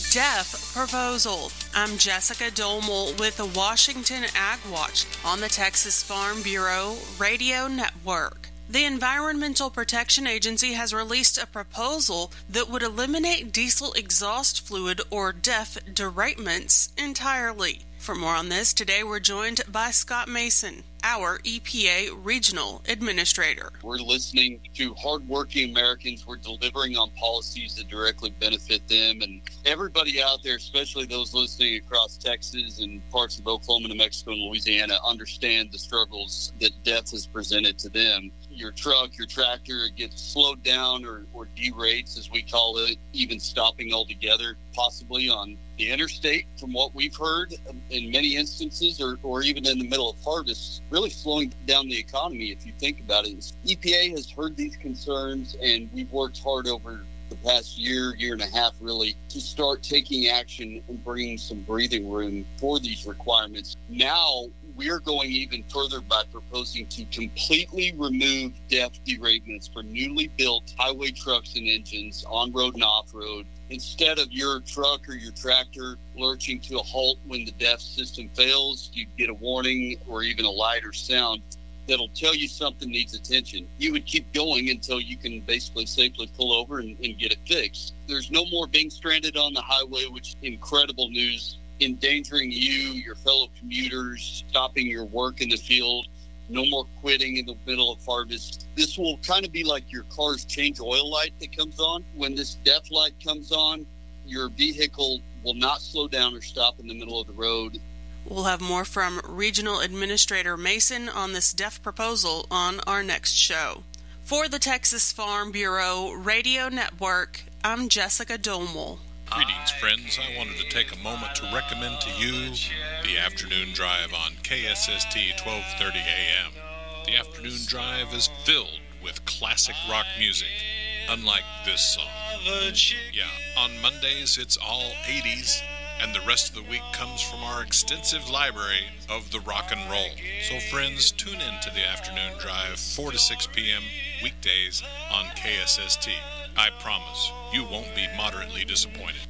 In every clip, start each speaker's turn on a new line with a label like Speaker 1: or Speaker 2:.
Speaker 1: Deaf Proposal. I'm Jessica Domel with the Washington Ag Watch on the Texas Farm Bureau Radio Network. The Environmental Protection Agency has released a proposal that would eliminate diesel exhaust fluid or DEF deratements entirely. For more on this, today we're joined by Scott Mason, our EPA Regional Administrator.
Speaker 2: We're listening to hardworking Americans. We're delivering on policies that directly benefit them. And everybody out there, especially those listening across Texas and parts of Oklahoma, New Mexico, and Louisiana, understand the struggles that DEF has presented to them. Your truck, your tractor, it gets slowed down or derates, as we call it, even stopping altogether, possibly on the interstate, from what we've heard in many instances, or even in the middle of harvest, really slowing down the economy if you think about it. EPA has heard these concerns, and we've worked hard over the past year and a half, really, to start taking action and bringing some breathing room for these requirements. Now, we're going even further by proposing to completely remove DEF deratements for newly built highway trucks and engines on-road and off-road. Instead of your truck or your tractor lurching to a halt when the DEF system fails, you get a warning or even a light or sound that'll tell you something needs attention. You would keep going until you can basically safely pull over and get it fixed. There's no more being stranded on the highway, which is incredible news, endangering you, your fellow commuters, stopping your work in the field. No more quitting in the middle of harvest. This will kind of be like your car's change oil light that comes on. When this DEF light comes on, your vehicle will not slow down or stop in the middle of the road.
Speaker 1: We'll have more from Regional Administrator Mason on this DEF proposal on our next show. For the Texas Farm Bureau Radio Network, I'm Jessica Domel.
Speaker 3: Greetings, friends. I wanted to take a moment to recommend to you the Afternoon Drive on KSST 1230 AM. The Afternoon Drive is filled with classic rock music, unlike this song. Yeah, on Mondays it's all 80s, and the rest of the week comes from our extensive library of the rock and roll. So friends, tune in to the Afternoon Drive, 4 to 6 p.m. weekdays on KSST. I promise you won't be moderately disappointed.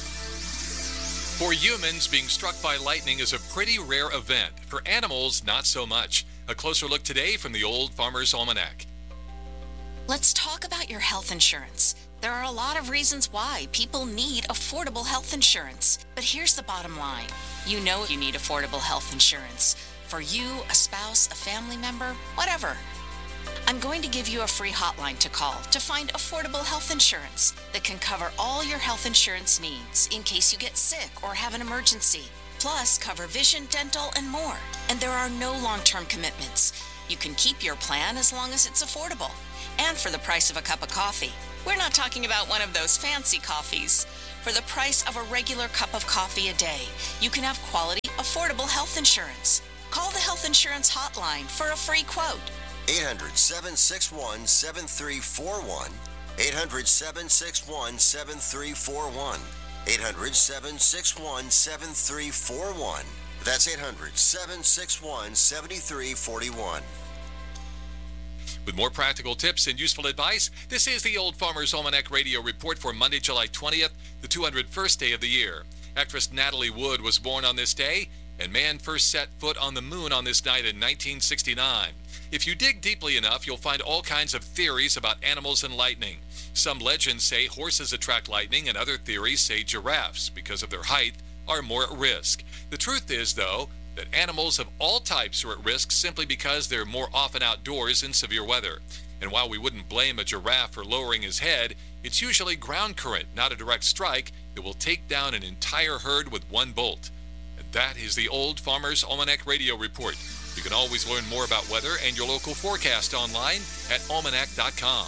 Speaker 4: For humans, being struck by lightning is a pretty rare event. For animals, not so much. A closer look today from the Old Farmer's Almanac.
Speaker 5: Let's talk about your health insurance. There are a lot of reasons why people need affordable health insurance. But here's the bottom line. You know you need affordable health insurance. For you, a spouse, a family member, whatever. I'm going to give you a free hotline to call to find affordable health insurance that can cover all your health insurance needs in case you get sick or have an emergency. Plus, cover vision, dental, and more. And there are no long-term commitments. You can keep your plan as long as it's affordable. And for the price of a cup of coffee. We're not talking about one of those fancy coffees. For the price of a regular cup of coffee a day, you can have quality, affordable health insurance. Call the Health Insurance Hotline for a free quote.
Speaker 6: 800-761-7341. 800-761-7341. 800-761-7341. That's 800-761-7341.
Speaker 4: With more practical tips and useful advice, this is the Old Farmer's Almanac Radio Report for Monday, July 20th, the 201st day of the year. Actress Natalie Wood was born on this day, and man first set foot on the moon on this night in 1969. If you dig deeply enough, you'll find all kinds of theories about animals and lightning. Some legends say horses attract lightning, and other theories say giraffes, because of their height, are more at risk. The truth is, though, that animals of all types are at risk simply because they're more often outdoors in severe weather. And while we wouldn't blame a giraffe for lowering his head, it's usually ground current, not a direct strike, that will take down an entire herd with one bolt. And that is the Old Farmer's Almanac Radio Report. You can always learn more about weather and your local forecast online at almanac.com.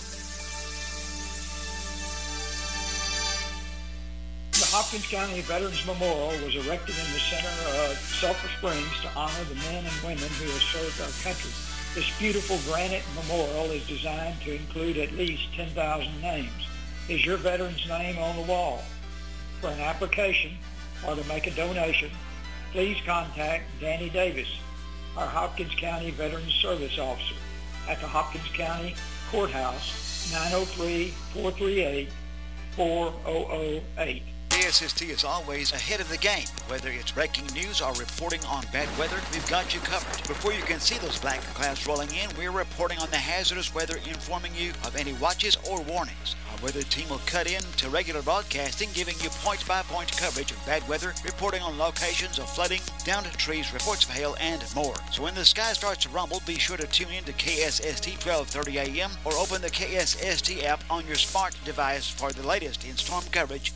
Speaker 7: The Hopkins County Veterans Memorial was erected in the center of Sulphur Springs to honor the men and women who have served our country. This beautiful granite memorial is designed to include at least 10,000 names. Is your veteran's name on the wall? For an application or to make a donation, please contact Danny Davis, our Hopkins County Veterans Service Officer, at the Hopkins County Courthouse, 903-438-4008.
Speaker 8: KSST is always ahead of the game. Whether it's breaking news or reporting on bad weather, we've got you covered. Before you can see those black clouds rolling in, we're reporting on the hazardous weather, informing you of any watches or warnings. Our weather team will cut in to regular broadcasting, giving you point-by-point coverage of bad weather, reporting on locations of flooding, downed trees, reports of hail, and more. So when the sky starts to rumble, be sure to tune in to KSST 1230 AM or open the KSST app on your smart device for the latest in storm coverage